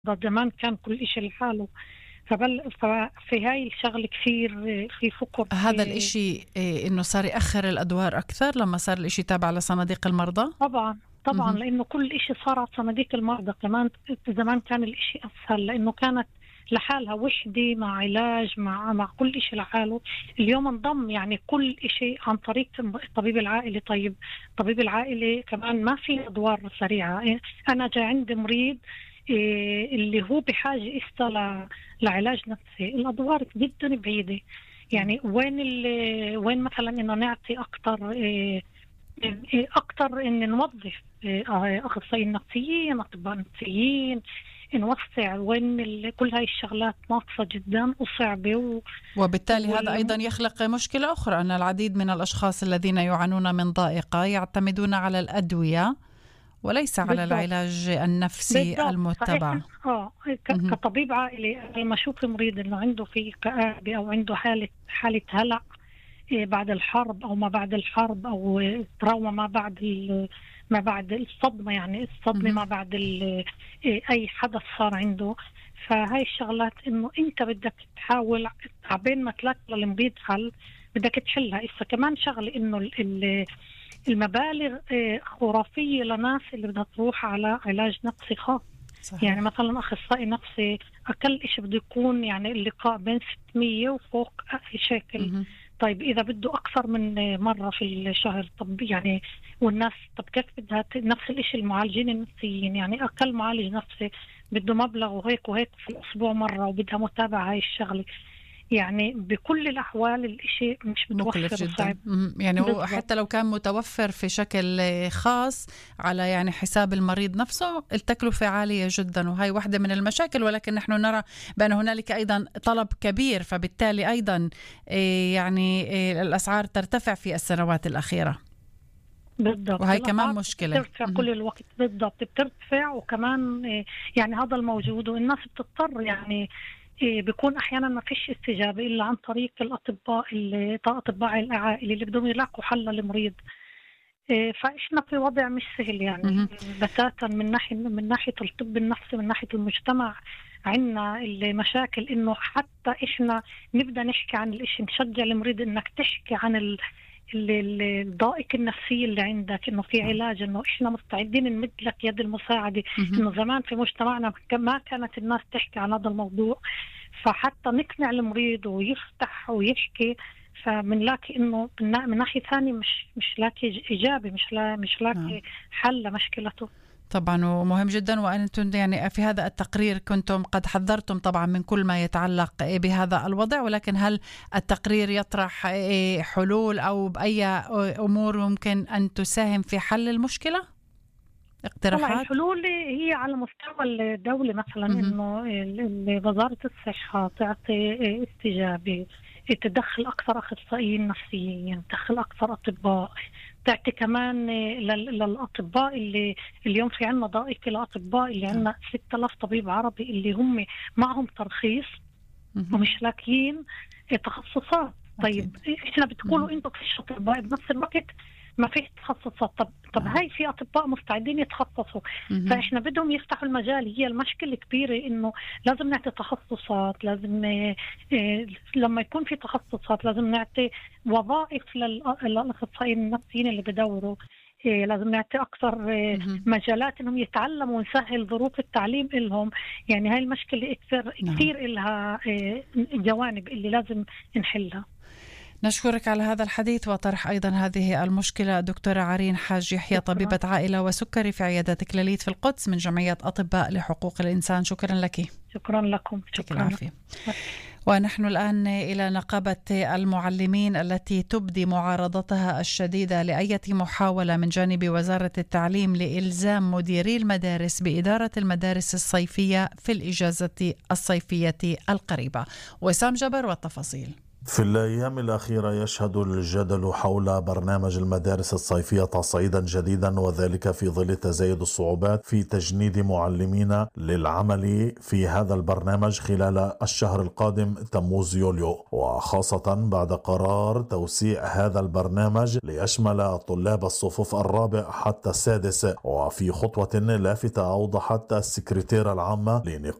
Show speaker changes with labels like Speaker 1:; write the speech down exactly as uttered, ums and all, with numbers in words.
Speaker 1: زمان كان كل إشي لحاله. فبل ففي هاي الشغل كثير في فقر.
Speaker 2: هذا
Speaker 1: في
Speaker 2: الإشي إيه، إنه صار يأخر الأدوار أكثر لما صار الإشي تابع لصناديق المرضى.
Speaker 1: طبعا طبعا
Speaker 2: مهم.
Speaker 1: لأنه كل إشي صار على صناديق المرضى. كمان زمان كان الإشي أسهل لأنه كانت لحالها وحدة مع علاج مع مع كل إشي لحاله. اليوم انضم يعني كل إشي عن طريق الطبيب العائلي. طيب الطبيب العائلي كمان ما في أدوار سريعة. أنا جاي عندي مريض إيه اللي هو بحاجة إستا ل- لعلاج نفسي، الأدوار جدا بعيدة. يعني وين ال- وين مثلا إنه نعطي أكتر إيه إيه أكتر إن نوظف إيه أخصائيين نفسيين، أطباء نفسيين، نوسع وين ال- كل هاي الشغلات ناقصة جدا وصعبة و...
Speaker 2: وبالتالي هذا أيضا
Speaker 1: وال...
Speaker 2: يخلق مشكلة أخرى، أن العديد من الأشخاص الذين يعانون من ضائقة يعتمدون على الأدوية وليس على
Speaker 1: بالضبط
Speaker 2: العلاج النفسي
Speaker 1: بالضبط.
Speaker 2: المتبع.
Speaker 1: فإحنا آه ك-
Speaker 2: مهم.
Speaker 1: كطبيب عائلي لما أشوف مريض إنه عنده في كآبة أو عنده حالة حالة هلع إيه بعد الحرب أو ما بعد الحرب أو إيه تراوما ما بعد ال- ما بعد الصدمة، يعني الصدمة ما
Speaker 2: مهم.
Speaker 1: بعد ال- إيه أي حدث صار عنده. فهاي الشغلات إنه أنت بدك تحاول عبين ما تلاقي للمريض حل بدك تحلها. إذا كمان شغلة إنه ال- ال- المبالغ إيه خرافية لناس اللي بدها تروح على علاج نفسي خاص. يعني
Speaker 2: صحيح.
Speaker 1: مثلا أخصائي نفسي أقل إشي بده يكون يعني اللقاء بين ستمية وفوق شكل.
Speaker 2: مهم.
Speaker 1: طيب إذا بده أكثر من مرة في الشهر، طب يعني والناس طب كيف بدها ت- نفس الإشي المعالجين النفسيين، يعني أقل معالج نفسي بده مبلغ وهيك وهيك في الأسبوع مرة وبدها متابعة هاي الشغلة. يعني بكل الأحوال الإشي مش
Speaker 2: مكلف
Speaker 1: متوفر
Speaker 2: جدا.
Speaker 1: وصعب.
Speaker 2: مم. يعني هو
Speaker 1: بالضبط
Speaker 2: حتى لو كان متوفر في شكل خاص على يعني حساب المريض نفسه، التكلفة عالية جدا، وهي واحدة من المشاكل. ولكن نحن نرى بأن هنالك أيضا طلب كبير، فبالتالي أيضا إيه، يعني إيه، الأسعار ترتفع في السنوات الأخيرة،
Speaker 1: بالضبط
Speaker 2: وهي كمان
Speaker 1: الأسعار
Speaker 2: مشكلة.
Speaker 1: بترتفع
Speaker 2: مهم.
Speaker 1: كل الوقت. بالضبط بترتفع وكمان إيه، يعني هذا الموجود والناس بتضطر يعني إيه، بيكون أحيانا ما فيش استجابة إلا عن طريق الأطباء اللي أطباء العائلة اللي بدهم يلاقوا حل للمريض. إيه، فإحنا في وضع مش سهل يعني
Speaker 2: مهم.
Speaker 1: بتاتا من ناحية من ناحية الطب النفسي من ناحية المجتمع. عنا المشاكل إنه حتى إحنا نبدأ نحكي عن الإشي، نشجع المريض إنك تحكي عن ال ال- ال- الضائق النفسي اللي عندك، إنه في
Speaker 2: نعم.
Speaker 1: علاج، إنه إحنا مستعدين نمد لك يد المساعدة.
Speaker 2: مهم.
Speaker 1: إنه زمان في مجتمعنا ما كانت الناس تحكي عن هذا الموضوع، فحتى نقنع المريض ويفتح ويحكي. فمنلاقي انه من من ناحيه ثانيه مش مش لاقي اجابه، مش لا مش
Speaker 2: نعم.
Speaker 1: لاقي حل لمشكلته.
Speaker 2: طبعا، ومهم جدا. وأنتم يعني في هذا التقرير كنتم قد حذرتم طبعا من كل ما يتعلق بهذا الوضع، ولكن هل التقرير يطرح حلول أو بأي أمور ممكن أن تساهم في حل المشكلة؟
Speaker 1: طبعا
Speaker 2: اقتراحات؟
Speaker 1: الحلول هي على مستوى الدولة مثلا
Speaker 2: مهم.
Speaker 1: انه ال- ال- وزارة الصحة تعطي استجابة، تدخل اكثر اخصائيين نفسيين، تدخل اكثر اطباء، تعطي كمان لل- للاطباء اللي اليوم في عنا ضائقة الاطباء اللي
Speaker 2: نعم.
Speaker 1: عنا ستة آلاف طبيب عربي اللي هم معهم ترخيص
Speaker 2: مهم.
Speaker 1: ومش لاقيين تخصصات. طيب
Speaker 2: أكيد.
Speaker 1: احنا بتقولوا
Speaker 2: مهم.
Speaker 1: انتم فيش اطباء بنفس الوقت ما فيش تخصصات. طب طب
Speaker 2: نعم.
Speaker 1: هاي في اطباء مستعدين يتخصصوا.
Speaker 2: مهم.
Speaker 1: فاحنا بدهم يفتحوا المجال. هي المشكله الكبيره انه لازم نعطي تخصصات، لازم آه، آه، لما يكون في تخصصات لازم نعطي وظائف لل- للاخصائيين النفسيين اللي بدوروا. إيه لازم نعطي أكثر إيه
Speaker 2: مهم.
Speaker 1: مجالات إنهم يتعلموا ونسهل ظروف التعليم إلهم. يعني هاي المشكلة كثير
Speaker 2: نعم.
Speaker 1: كثير إلها إيه جوانب اللي لازم نحلها.
Speaker 2: نشكرك على هذا الحديث وطرح أيضا هذه المشكلة دكتورة عرين حاج يحيى،
Speaker 1: شكرا.
Speaker 2: طبيبة عائلة وسكري في عيادة كلاليت في القدس من جمعية أطباء لحقوق الإنسان. شكرا لك.
Speaker 1: شكرا لكم.
Speaker 2: يعطيك
Speaker 1: شكرا.
Speaker 2: العافية. ونحن الآن إلى نقابة المعلمين التي تبدي معارضتها الشديدة لأي محاولة من جانب وزارة التعليم لإلزام مديري المدارس بإدارة المدارس الصيفية في الإجازة الصيفية القريبة. وسام جبر والتفاصيل.
Speaker 3: في الأيام الأخيرة يشهد الجدل حول برنامج المدارس الصيفية تصعيدا جديدا، وذلك في ظل تزايد الصعوبات في تجنيد معلمين للعمل في هذا البرنامج خلال الشهر القادم تموز يوليو، وخاصة بعد قرار توسيع هذا البرنامج ليشمل طلاب الصفوف الرابع حتى السادس. وفي خطوة لافتة أوضحت السكرتيرة العامة لنقابة